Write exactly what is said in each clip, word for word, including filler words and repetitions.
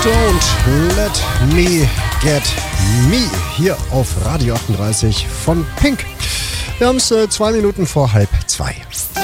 Don't Let Me Get Me hier auf Radio achtunddreißig von Pink. Wir haben es äh, zwei Minuten vor halb zwei.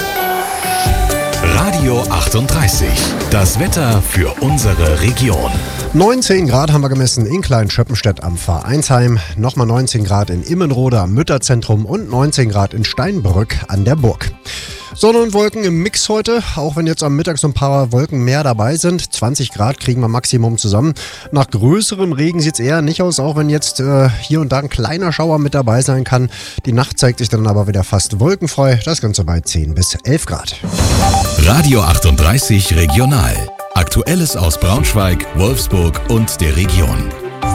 Radio achtunddreißig, das Wetter für unsere Region. neunzehn Grad haben wir gemessen in Kleinschöppenstedt am Vereinsheim, nochmal neunzehn Grad in Immenrode am Mütterzentrum und neunzehn Grad in Steinbrück an der Burg. Sonne und Wolken im Mix heute, auch wenn jetzt am Mittag so ein paar Wolken mehr dabei sind. zwanzig Grad kriegen wir Maximum zusammen. Nach größerem Regen sieht es eher nicht aus, auch wenn jetzt äh, hier und da ein kleiner Schauer mit dabei sein kann. Die Nacht zeigt sich dann aber wieder fast wolkenfrei, das Ganze bei zehn bis elf Grad. Radio achtunddreißig Regional. Aktuelles aus Braunschweig, Wolfsburg und der Region.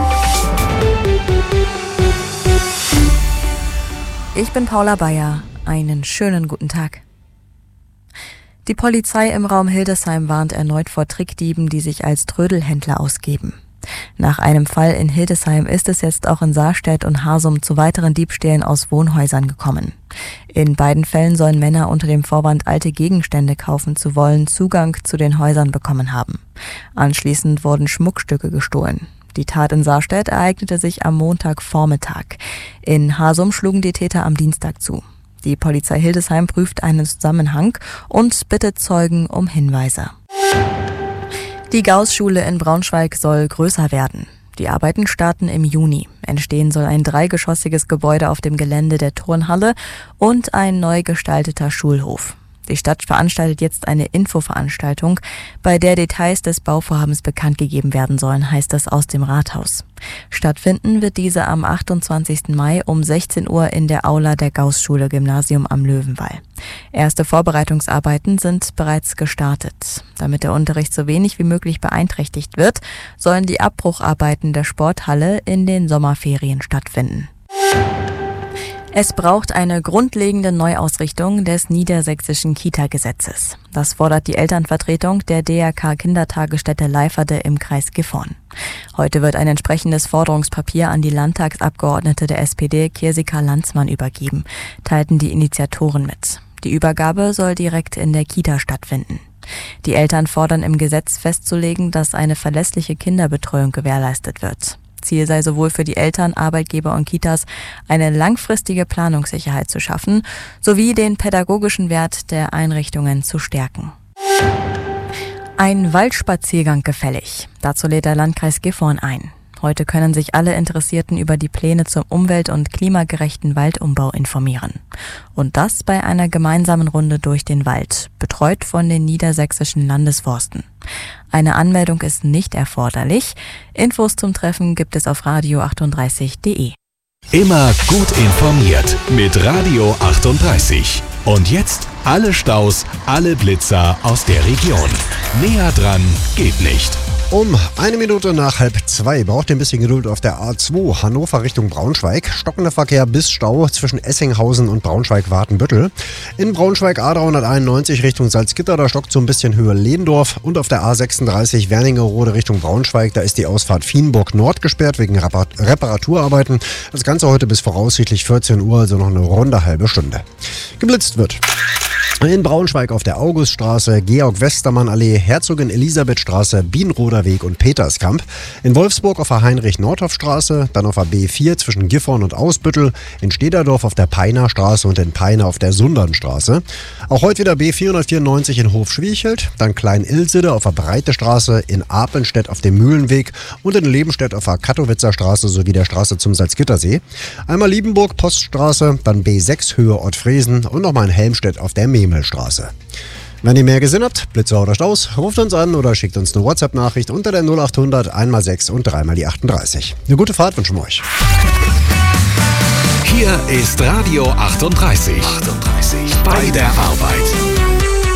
Ich bin Paula Bayer. Einen schönen guten Tag. Die Polizei im Raum Hildesheim warnt erneut vor Trickdieben, die sich als Trödelhändler ausgeben. Nach einem Fall in Hildesheim ist es jetzt auch in Sarstedt und Harsum zu weiteren Diebstählen aus Wohnhäusern gekommen. In beiden Fällen sollen Männer unter dem Vorwand, alte Gegenstände kaufen zu wollen, Zugang zu den Häusern bekommen haben. Anschließend wurden Schmuckstücke gestohlen. Die Tat in Sarstedt ereignete sich am Montagvormittag. In Harsum schlugen die Täter am Dienstag zu. Die Polizei Hildesheim prüft einen Zusammenhang und bittet Zeugen um Hinweise. Die Gauß-Schule in Braunschweig soll größer werden. Die Arbeiten starten im Juni. Entstehen soll ein dreigeschossiges Gebäude auf dem Gelände der Turnhalle und ein neu gestalteter Schulhof. Die Stadt veranstaltet jetzt eine Infoveranstaltung, bei der Details des Bauvorhabens bekannt gegeben werden sollen, heißt es aus dem Rathaus. Stattfinden wird diese am achtundzwanzigsten Mai um sechzehn Uhr in der Aula der Gauß-Schule Gymnasium am Löwenwall. Erste Vorbereitungsarbeiten sind bereits gestartet. Damit der Unterricht so wenig wie möglich beeinträchtigt wird, sollen die Abbrucharbeiten der Sporthalle in den Sommerferien stattfinden. Es braucht eine grundlegende Neuausrichtung des niedersächsischen Kita-Gesetzes. Das fordert die Elternvertretung der D R K-Kindertagesstätte Leiferde im Kreis Gifhorn. Heute wird ein entsprechendes Forderungspapier an die Landtagsabgeordnete der S P D Kirsika Landsmann übergeben, teilten die Initiatoren mit. Die Übergabe soll direkt in der Kita stattfinden. Die Eltern fordern im Gesetz festzulegen, dass eine verlässliche Kinderbetreuung gewährleistet wird. Ziel sei sowohl für die Eltern, Arbeitgeber und Kitas eine langfristige Planungssicherheit zu schaffen, sowie den pädagogischen Wert der Einrichtungen zu stärken. Ein Waldspaziergang gefällig. Dazu lädt der Landkreis Gifhorn ein. Heute können sich alle Interessierten über die Pläne zum umwelt- und klimagerechten Waldumbau informieren. Und das bei einer gemeinsamen Runde durch den Wald, betreut von den niedersächsischen Landesforsten. Eine Anmeldung ist nicht erforderlich. Infos zum Treffen gibt es auf radio achtunddreißig punkt de. Immer gut informiert mit Radio achtunddreißig. Und jetzt alle Staus, alle Blitzer aus der Region. Näher dran geht nicht. Um eine Minute nach halb zwei braucht ihr ein bisschen Geduld auf der A zwei Hannover Richtung Braunschweig. Stockender Verkehr bis Stau zwischen Essinghausen und Braunschweig-Wartenbüttel. In Braunschweig A dreihunderteinundneunzig Richtung Salzgitter, da stockt so ein bisschen Höhe Lehndorf. Und auf der A sechsunddreißig Wernigerode Richtung Braunschweig, da ist die Ausfahrt Fienburg Nord gesperrt wegen Reparaturarbeiten. Das Ganze heute bis voraussichtlich vierzehn Uhr, also noch eine runde halbe Stunde. Geblitzt wird in Braunschweig auf der Auguststraße, Georg-Westermann-Allee, Herzogin-Elisabeth-Straße, Bienroder Weg und Peterskamp. In Wolfsburg auf der Heinrich-Nordhoff-Straße, dann auf der B vier zwischen Gifhorn und Ausbüttel, in Stederdorf auf der Peiner Straße und in Peine auf der Sundernstraße. Auch heute wieder B vierhundertvierundneunzig in Hofschwiechelt, dann Klein-Ilsede auf der Breite Straße, in Apelstedt auf dem Mühlenweg und in Lebenstedt auf der Kattowitzer Straße sowie der Straße zum Salzgittersee. Einmal Liebenburg, Poststraße, dann B sechs Höhe Ortfriesen und nochmal in Helmstedt auf der Memel Straße. Wenn ihr mehr gesehen habt, Blitzer oder Staus, ruft uns an oder schickt uns eine WhatsApp-Nachricht unter der null achthundert einmal sechs und dreimal die achtunddreißig. Eine gute Fahrt wünschen wir euch. Hier ist Radio achtunddreißig. achtunddreißig. Bei der Arbeit.